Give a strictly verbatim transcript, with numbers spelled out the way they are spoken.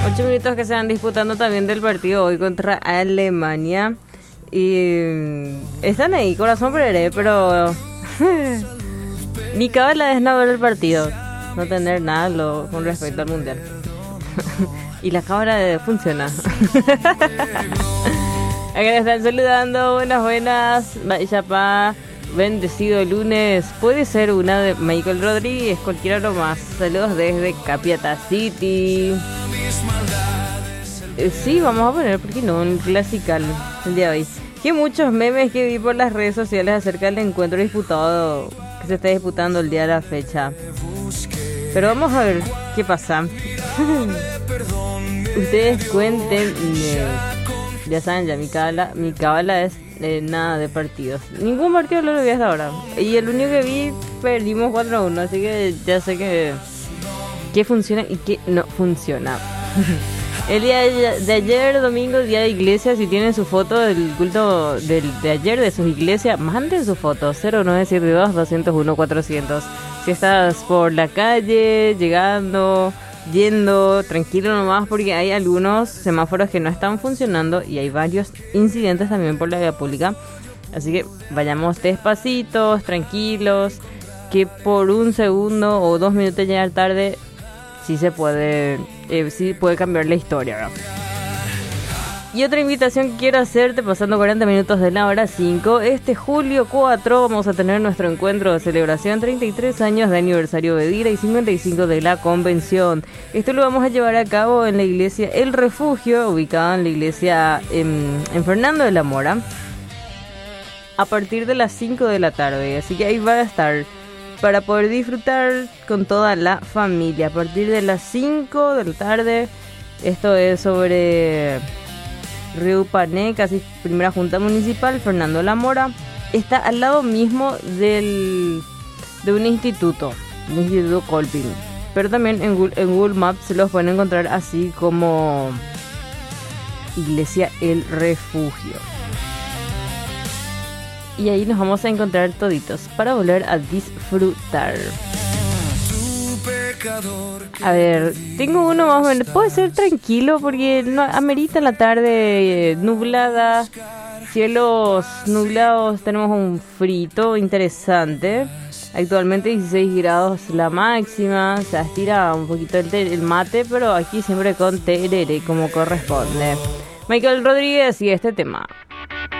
Ocho minutos que se van disputando también del partido hoy contra Alemania. Y están ahí, corazón pereré, pero mi cábala es no ver el partido, no tener nada lo, con respecto al mundial. Y la cámara funciona. Acá le están saludando, buenas, buenas. Chapá, bendecido lunes. Puede ser una de Michael Rodríguez, cualquiera nomás. Saludos desde Capiata City. Eh, sí, vamos a poner, ¿por qué no? Un clasical el día de hoy. Que muchos memes que vi por las redes sociales acerca del encuentro disputado, que se está disputando el día de la fecha. Pero vamos a ver qué pasa. Ustedes cuenten. Eh, ya saben, ya mi cábala, mi cábala es eh, nada de partidos. Ningún partido lo vi hasta ahora. Y el único que vi, perdimos cuatro a uno. Así que ya sé que qué funciona y qué no funciona. El día de, de ayer, domingo, día de iglesia, si tienen su foto del culto del, de ayer de sus iglesias, manden su foto, cero nueve siete dos, dos cero uno, cuatrocientos. Si estás por la calle, llegando, yendo, tranquilo nomás, porque hay algunos semáforos que no están funcionando y hay varios incidentes también por la vía pública. Así que vayamos despacitos, tranquilos, que por un segundo o dos minutos llegar tarde, sí se puede, eh, sí puede cambiar la historia, ¿verdad? Y otra invitación que quiero hacerte, pasando cuarenta minutos de la hora cinco, este julio cuatro vamos a tener nuestro encuentro de celebración, treinta y tres años de aniversario de Dira y cincuenta y cinco de la convención. Esto lo vamos a llevar a cabo en la iglesia El Refugio, ubicada en la iglesia en, en Fernando de la Mora, a partir de las cinco de la tarde, así que ahí va a estar para poder disfrutar con toda la familia a partir de las cinco de la tarde. Esto es sobre Río Pané, casi primera junta municipal, Fernando La Mora. Está al lado mismo del de un instituto, un instituto Colpin. Pero también en Google, en Google Maps se los pueden encontrar así como Iglesia El Refugio. Y ahí nos vamos a encontrar toditos para volver a disfrutar. A ver, tengo uno más o menos. Puede ser tranquilo porque no amerita la tarde eh, nublada, cielos nublados. Tenemos un frito interesante. Actualmente dieciséis grados la máxima. Se estira un poquito el, te- el mate, pero aquí siempre con tereré como corresponde. Michael Rodríguez y este tema.